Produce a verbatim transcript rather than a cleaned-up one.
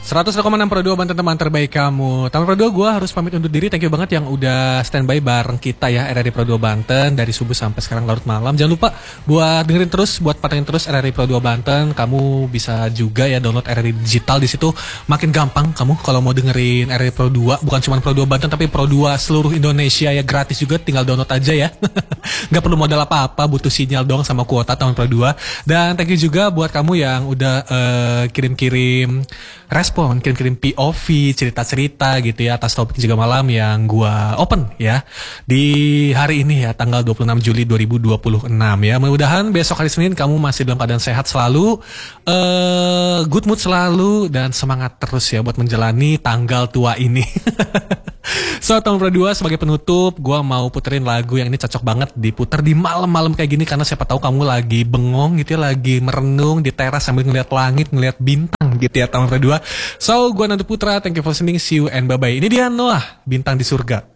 seratus koma enam Pro dua Banten teman terbaik kamu. Teman Pro dua gue harus pamit undur diri. Thank you banget yang udah standby bareng kita ya R R I Pro dua Banten dari subuh sampai sekarang larut malam. Jangan lupa buat dengerin terus, buat pantengin terus R R I Pro dua Banten. Kamu bisa juga ya download R R I digital di situ. Makin gampang kamu kalau mau dengerin R R I Pro dua, bukan cuma Pro dua Banten tapi Pro dua seluruh Indonesia ya, gratis juga, tinggal download aja ya. Gak perlu modal apa-apa, butuh sinyal doang sama kuota teman Pro dua. Dan thank you juga buat kamu yang udah uh, kirim-kirim respon, kirim-kirim P O V, cerita-cerita gitu ya atas topik juga malam yang gua open ya di hari ini ya tanggal dua puluh enam Juli dua ribu dua puluh enam ya. Mudah-mudahan besok hari Senin kamu masih dalam keadaan sehat selalu, uh, good mood selalu, dan semangat terus ya buat menjalani tanggal tua ini. So, teman Pro dua, sebagai penutup gue mau puterin lagu yang ini cocok banget diputer di malam-malam kayak gini, karena siapa tahu kamu lagi bengong gitu ya, lagi merenung di teras sambil ngeliat langit, ngeliat bintang gitu ya teman Pro dua. So, gue Nando Putra, thank you for listening, see you and bye-bye. Ini dia Noah, Bintang di Surga.